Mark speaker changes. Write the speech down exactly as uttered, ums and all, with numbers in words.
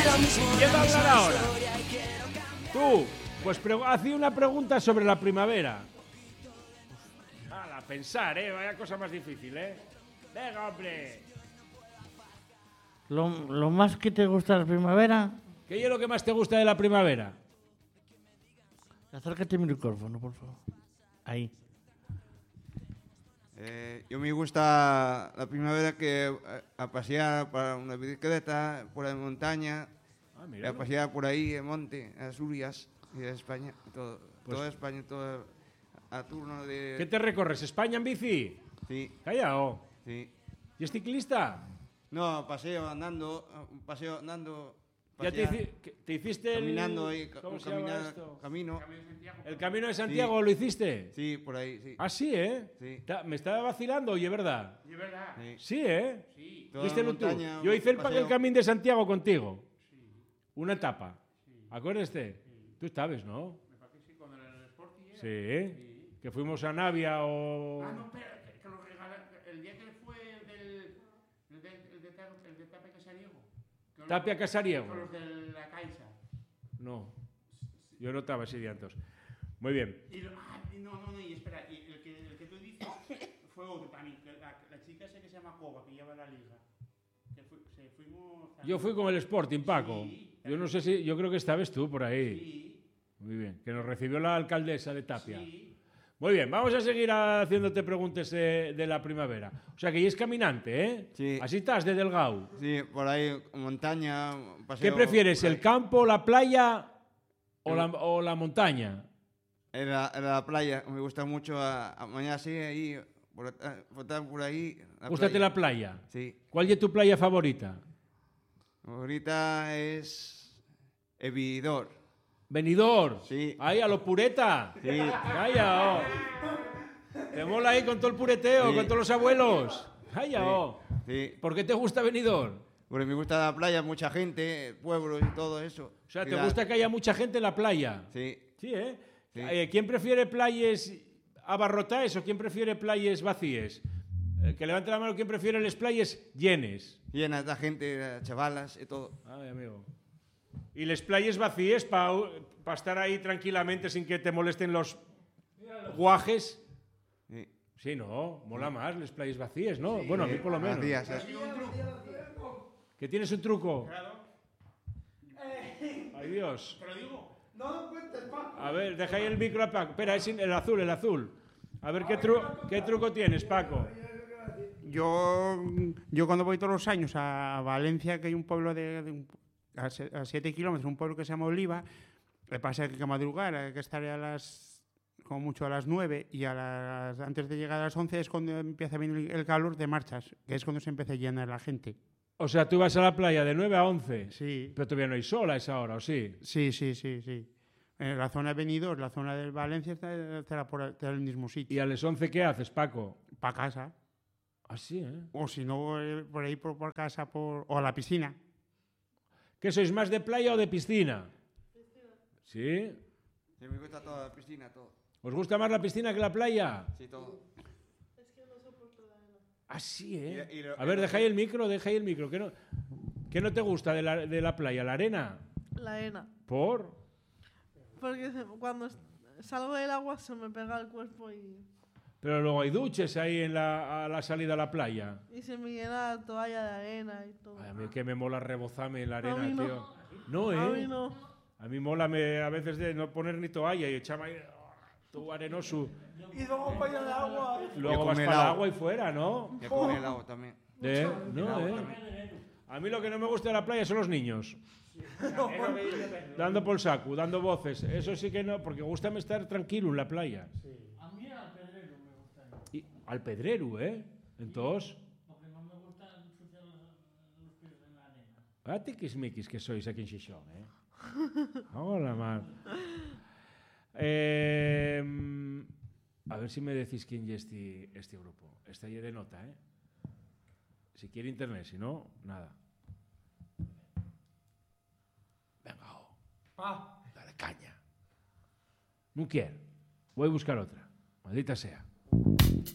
Speaker 1: ¿Quién va a hablar ahora? Tú, pues haz una pregunta sobre la primavera. A pensar, ¿eh? Vaya cosa más difícil, ¿eh? Venga, hombre.
Speaker 2: Lo, lo más que te gusta de la primavera...
Speaker 1: ¿Qué es lo que más te gusta de la primavera?
Speaker 2: Acércate al micrófono, por favor. Ahí.
Speaker 3: Eh, yo me gusta la primavera que a, a pasear para una bicicleta por la montaña,
Speaker 1: ah, mira,
Speaker 3: a pasear por ahí en monte, en Asturias y en España, todo, pues, toda España, todo a turno de...
Speaker 1: ¿Qué te recorres? ¿España en bici?
Speaker 3: Sí.
Speaker 1: Callao.
Speaker 3: Sí.
Speaker 1: ¿Y es ciclista?
Speaker 3: No, paseo andando, paseo andando.
Speaker 1: ¿Ya te, hici te hiciste el...
Speaker 3: Caminando ahí,
Speaker 1: ¿cómo se
Speaker 3: camina,
Speaker 1: llama esto?
Speaker 3: Camino.
Speaker 1: ¿El Camino de Santiago
Speaker 3: sí.
Speaker 1: lo hiciste?
Speaker 3: Sí, por ahí, sí.
Speaker 1: Ah, sí, ¿eh?
Speaker 3: Sí.
Speaker 1: Me estaba vacilando, oye, ¿verdad?
Speaker 4: ¿Y verdad?
Speaker 3: Sí,
Speaker 1: sí ¿eh?
Speaker 4: Sí.
Speaker 1: ¿Viste tú? Yo hice el, el Camino de Santiago contigo. Sí. Una etapa. Sí. ¿Acuérdate? Sí. Tú sabes, ¿no?
Speaker 4: Me parece que sí, cuando era en el Sporting.
Speaker 1: Sí. sí. Que fuimos a Navia o...
Speaker 4: Ah, no, espera, que, que lo regalaron. El día que fue del... El de, el de, el de Tapia Casariego.
Speaker 1: Tapia Casariego.
Speaker 4: Con los de la Caixa.
Speaker 1: No. Yo no estaba ese día entonces. Muy bien.
Speaker 4: Y lo, ah, no, no, no, y espera, y el, que, el que tú dices fue otro también. Que la, la chica esa que se llama Coba, que lleva la liga. Que fui, se, fuimos también.
Speaker 1: Yo fui con el Sporting, Paco.
Speaker 4: Sí,
Speaker 1: yo no sé si... Yo creo que estabas tú por ahí.
Speaker 4: Sí.
Speaker 1: Muy bien. Que nos recibió la alcaldesa de Tapia.
Speaker 4: Sí.
Speaker 1: Muy bien, vamos a seguir haciéndote preguntas de, de la primavera. O sea, que ya es caminante, ¿eh?
Speaker 3: Sí.
Speaker 1: Así estás, de delgado.
Speaker 3: Sí, por ahí, montaña, paseo.
Speaker 1: ¿Qué prefieres, el campo, la playa o la, o la montaña?
Speaker 3: En la, en la playa, me gusta mucho. A, a mañana sí, ahí, por, por, por ahí. La
Speaker 1: ¿Gústate
Speaker 3: playa.
Speaker 1: la playa?
Speaker 3: Sí.
Speaker 1: ¿Cuál es tu playa favorita?
Speaker 3: Ahorita es Evidor.
Speaker 1: Benidorm.
Speaker 3: Sí.
Speaker 1: Ahí, a lo pureta.
Speaker 3: Sí.
Speaker 1: Calla, oh. Te mola ahí con todo el pureteo,
Speaker 3: sí.
Speaker 1: con todos los abuelos. Calla,
Speaker 3: sí.
Speaker 1: oh.
Speaker 3: Sí.
Speaker 1: ¿Por qué te gusta Benidorm?
Speaker 3: Porque me gusta la playa, mucha gente, pueblos y todo eso.
Speaker 1: O sea, ¿te
Speaker 3: la...
Speaker 1: gusta que haya mucha gente en la playa?
Speaker 3: Sí.
Speaker 1: Sí, ¿eh?
Speaker 3: Sí.
Speaker 1: eh ¿Quién prefiere playas abarrotadas o quién prefiere playas vacías? Eh, que levante la mano, ¿quién prefiere las playas llenas?
Speaker 3: Llenas de gente, chavalas y todo.
Speaker 1: Ay, amigo. ¿Y las playas vacías para pa estar ahí tranquilamente sin que te molesten los guajes?
Speaker 3: Sí.
Speaker 1: Sí, no, mola más las playas vacías, ¿no? Sí, bueno, a mí por lo menos.
Speaker 3: Vacías, ¿eh?
Speaker 1: ¿Que tienes un truco?
Speaker 4: Claro.
Speaker 1: Ay, Dios.
Speaker 4: Te lo digo.
Speaker 5: No lo cuentes, Paco.
Speaker 1: A ver, deja ahí el micro a Paco. Espera, es el azul, el azul. A ver, ¿qué, tru ¿qué truco tienes, Paco?
Speaker 4: Yo, yo cuando voy todos los años a Valencia, que hay un pueblo de, de a siete kilómetros, un pueblo que se llama Oliva, le pasa que hay que madrugar, hay que estar a las, como mucho a las nueve, y a las, antes de llegar a las once es cuando empieza a venir el calor de marchas, que es cuando se empieza a llenar la gente.
Speaker 1: O sea, tú vas a la playa de nueve a once.
Speaker 4: Sí.
Speaker 1: Pero todavía no hay sol a esa hora, ¿o sí?
Speaker 4: Sí, sí, sí, sí. En la zona de Benidorm, la zona de Valencia, estará por está en el mismo sitio.
Speaker 1: ¿Y a las once qué haces, Paco?
Speaker 4: Para casa.
Speaker 1: Ah, sí, ¿eh?
Speaker 4: O si no, por ahí por, por casa, por, o a la piscina.
Speaker 1: ¿Qué sois, más de playa o de piscina? Piscina. ¿Sí?
Speaker 3: Sí, me gusta toda la piscina, todo.
Speaker 1: ¿Os gusta más la piscina que la playa?
Speaker 3: Sí, todo.
Speaker 5: Es que no soporto la arena.
Speaker 1: Ah, sí, ¿eh?
Speaker 3: Y, y lo,
Speaker 1: a ver, deja ahí el micro, deja ahí el micro. ¿Qué no, qué no te gusta de la, de la playa? ¿La arena?
Speaker 5: La arena.
Speaker 1: ¿Por?
Speaker 5: Porque se, cuando salgo del agua se me pega el cuerpo y...
Speaker 1: Pero luego hay duches ahí en la, a la salida a la playa.
Speaker 5: Y se me llena la toalla de arena y todo.
Speaker 1: Ay, a mí que me mola rebozarme en la arena,
Speaker 5: A mí no.
Speaker 1: tío. No, ¿eh?
Speaker 5: A mí no.
Speaker 1: A mí mola me, a veces de no poner ni toalla y echarme ahí todo arenoso.
Speaker 5: Y luego para el agua.
Speaker 1: Luego vas para el agua y fuera, ¿no?
Speaker 3: Y con helado también.
Speaker 1: ¿Eh? No, ¿eh? A mí lo que no me gusta de la playa son los niños. Dando por saco, dando voces. Eso sí que no, porque gusta estar tranquilo en la playa.
Speaker 2: A mí al pedrero me gusta.
Speaker 1: Y, al pedrero, ¿eh? Entonces...
Speaker 2: Porque no me gusta ensuciar los pies en la arena.
Speaker 1: Ah, tiquismiquis que sois aquí en Xixón, ¿eh? Hola, man. Eh, a ver si me decís quién es este, este grupo. Está ahí de nota, ¿eh? Si quiere internet, si no, nada. Venga, oh.
Speaker 5: Ah.
Speaker 1: Dale caña. No quiero. Voy a buscar otra. Maldita sea.